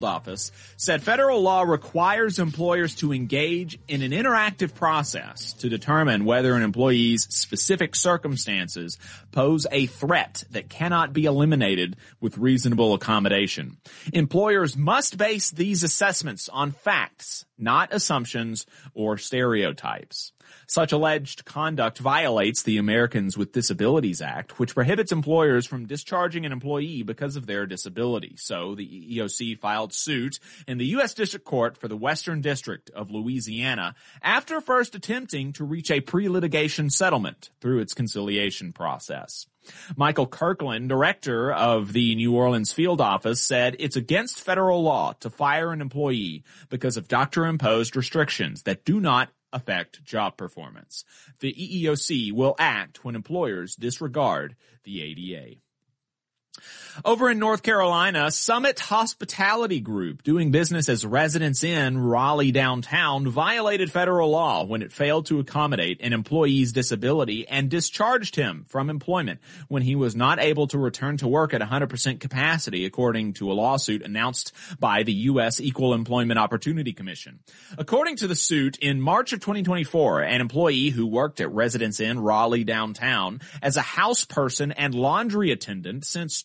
Office said federal law requires employers to engage in an interactive process to determine whether an employee's specific circumstances pose a threat that cannot be eliminated with reasonable accommodation. Employers must base these assessments on facts, not assumptions or stereotypes. Such alleged conduct violates the Americans with Disabilities Act, which prohibits employers from discharging an employee because of their disability. So the EEOC filed suit in the U.S. District Court for the Western District of Louisiana after first attempting to reach a pre-litigation settlement through its conciliation process. Michael Kirkland, director of the New Orleans field office, said it's against federal law to fire an employee because of doctor-imposed restrictions that do not affect job performance. The EEOC will act when employers disregard the ADA. Over in North Carolina, Summit Hospitality Group, doing business as Residence Inn Raleigh downtown, violated federal law when it failed to accommodate an employee's disability and discharged him from employment when he was not able to return to work at 100% capacity, according to a lawsuit announced by the U.S. Equal Employment Opportunity Commission. According to the suit, in March of 2024, an employee who worked at Residence Inn Raleigh downtown as a house person and laundry attendant since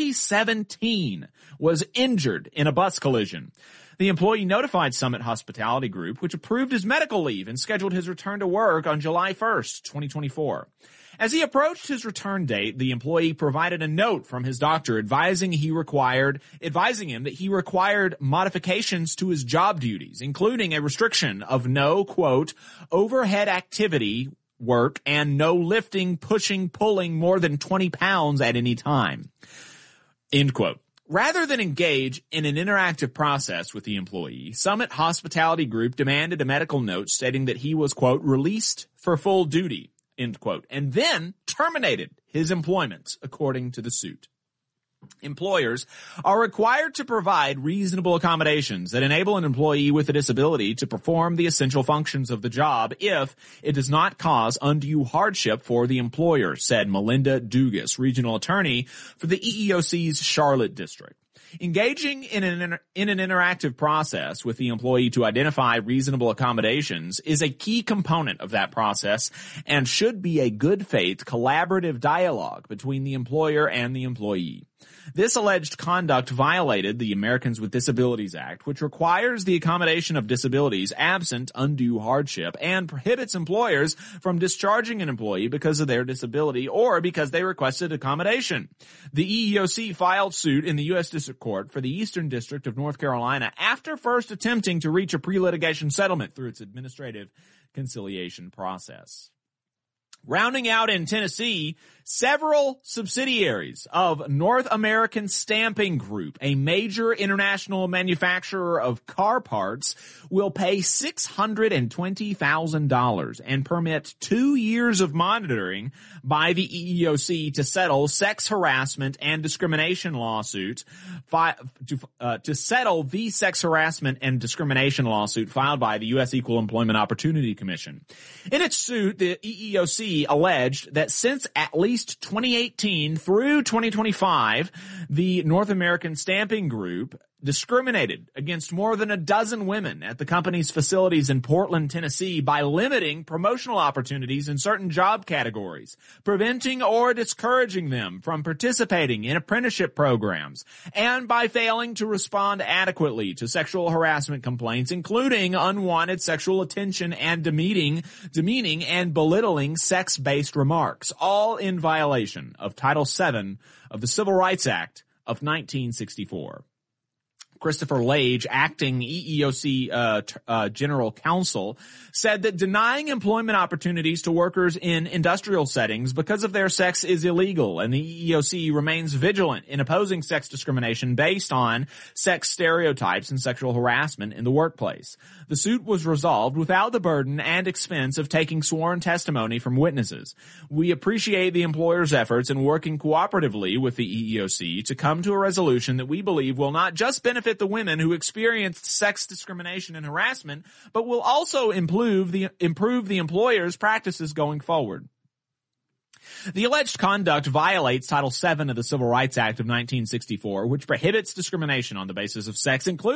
2017 was injured in a bus collision. The employee notified Summit Hospitality Group, which approved his medical leave and scheduled his return to work on July 1st, 2024. As he approached his return date, the employee provided a note from his doctor advising him that he required modifications to his job duties, including a restriction of no, quote, overhead activity work and no lifting, pushing, pulling more than 20 pounds at any time. End quote. Rather than engage in an interactive process with the employee, Summit Hospitality Group demanded a medical note stating that he was, quote, released for full duty, end quote, and then terminated his employment, according to the suit. Employers are required to provide reasonable accommodations that enable an employee with a disability to perform the essential functions of the job if it does not cause undue hardship for the employer, said Melinda Dugas, regional attorney for the EEOC's Charlotte district. Engaging in an interactive process with the employee to identify reasonable accommodations is a key component of that process and should be a good faith collaborative dialogue between the employer and the employee. This alleged conduct violated the Americans with Disabilities Act, which requires the accommodation of disabilities absent undue hardship and prohibits employers from discharging an employee because of their disability or because they requested accommodation. The EEOC filed suit in the U.S. District Court for the Eastern District of North Carolina after first attempting to reach a pre-litigation settlement through its administrative conciliation process. Rounding out in Tennessee, several subsidiaries of North American Stamping Group, a major international manufacturer of car parts, will pay $620,000 and permit 2 years of monitoring by the EEOC to settle sex harassment and discrimination lawsuit, to settle the sex harassment and discrimination lawsuit filed by the U.S. Equal Employment Opportunity Commission. In its suit, the EEOC alleged that since at least 2018 through 2025, the North American Stamping Group discriminated against more than a dozen women at the company's facilities in Portland, Tennessee by limiting promotional opportunities in certain job categories, preventing or discouraging them from participating in apprenticeship programs, and by failing to respond adequately to sexual harassment complaints, including unwanted sexual attention and demeaning and belittling sex-based remarks, all in violation of Title VII of the Civil Rights Act of 1964. Christopher Lage, acting EEOC General Counsel, said that denying employment opportunities to workers in industrial settings because of their sex is illegal, and the EEOC remains vigilant in opposing sex discrimination based on sex stereotypes and sexual harassment in the workplace. The suit was resolved without the burden and expense of taking sworn testimony from witnesses. We appreciate the employer's efforts in working cooperatively with the EEOC to come to a resolution that we believe will not just benefit the women who experienced sex discrimination and harassment, but will also improve the employer's practices going forward. The alleged conduct violates Title VII of the Civil Rights Act of 1964, which prohibits discrimination on the basis of sex, including